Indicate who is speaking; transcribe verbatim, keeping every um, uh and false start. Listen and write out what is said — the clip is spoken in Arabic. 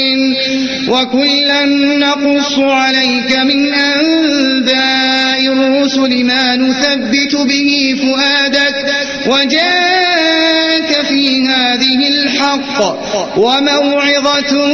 Speaker 1: وكلا نقص عليك من أنباء الرسل ما نثبت به فؤادك وجاءك في هذه الحق وموعظة